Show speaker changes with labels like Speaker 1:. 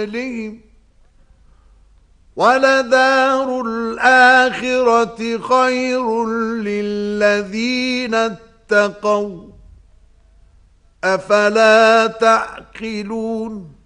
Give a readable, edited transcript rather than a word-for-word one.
Speaker 1: لهم ولدار الآخرة خير للذين اتقوا أفلا تعقلون